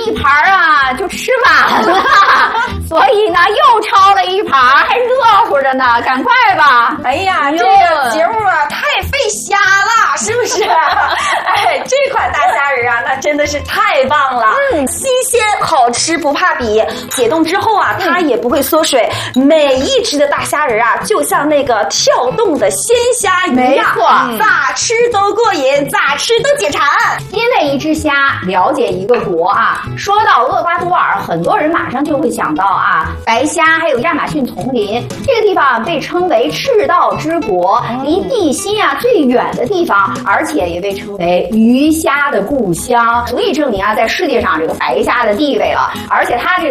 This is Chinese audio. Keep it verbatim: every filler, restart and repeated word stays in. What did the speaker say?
一盘啊就吃完了，所以呢又焯了一盘，还热乎着呢，赶快吧！ 哎呀，这个节目啊太费虾了，是不是？哎，这款大虾仁啊，那真的是太棒了，嗯，新鲜好吃不怕比，解冻之后啊，它也不会缩水，每一只的大虾仁啊，就像那个跳动的鲜虾一样， 没错， 咋吃都过瘾，咋吃都解馋。 因为一只虾了解一个国啊。说到厄瓜多尔，很多人马上就会想到啊，白虾还有亚马逊丛林，这个地方被称为赤道之国，离地心啊最远的地方，而且也被称为鱼虾的故乡，足以证明啊，在世界上这个白虾的地位了。而且它这个